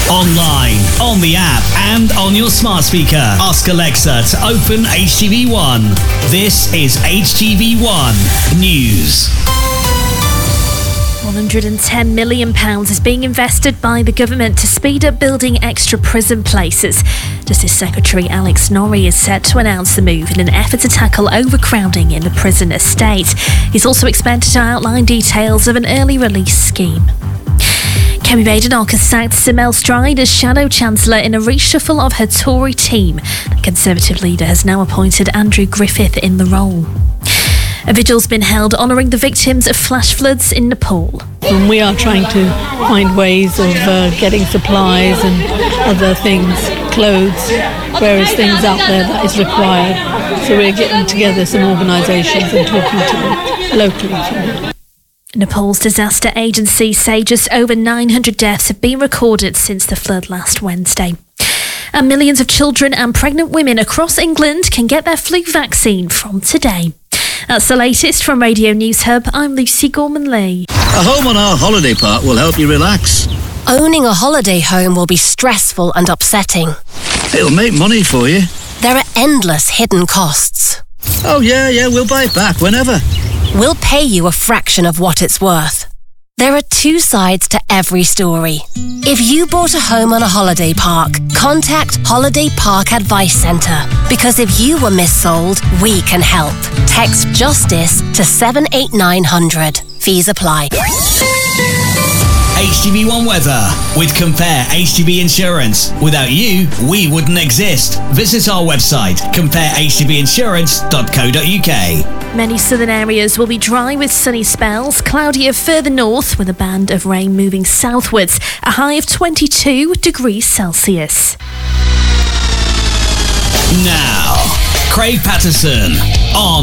Online, on the app, and on your smart speaker. Ask Alexa to open HTV1. This is HTV1 News. £110 million is being invested by the government to speed up building extra prison places. Justice Secretary Alex Norrie is set to announce the move in an effort to tackle overcrowding in the prison estate. He's also expected to outline details of an early release scheme. Kemi Badenoch has sacked Simel Stride as Shadow Chancellor in a reshuffle of her Tory team. The Conservative leader has now appointed Andrew Griffith in the role. A vigil's been held honouring the victims of flash floods in Nepal. And we are trying to find ways of getting supplies and other things, clothes, various things out there that is required. So we're getting together some organisations and talking to them locally. Nepal's disaster agency say just over 900 deaths have been recorded since the flood last Wednesday. And millions of children and pregnant women across England can get their flu vaccine from today. That's the latest from Radio News Hub. I'm Lucy Gorman-Lee. A home on our holiday park will help you relax. Owning a holiday home will be stressful and upsetting. It'll make money for you. There are endless hidden costs. Oh yeah, we'll buy it back whenever. We'll pay you a fraction of what it's worth. There are two sides to every story. If you bought a home on a holiday park, contact Holiday Park Advice Centre. Because if you were missold, we can help. Text JUSTICE to 78900. Fees apply. HTV1 weather with Compare HTV Insurance. Without you, we wouldn't exist. Visit our website, comparehtvinsurance.co.uk. Many southern areas will be dry with sunny spells, cloudier further north with a band of rain moving southwards, a high of 22 degrees Celsius. Now, Craig Patterson on